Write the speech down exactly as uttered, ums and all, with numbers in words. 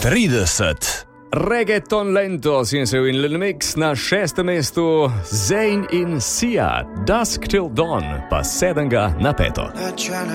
trideset. Reggaeton lento sin se in Little Mix na šestem mestu, Zayn in Sia, Dusk Till Dawn pa sedmega na peto.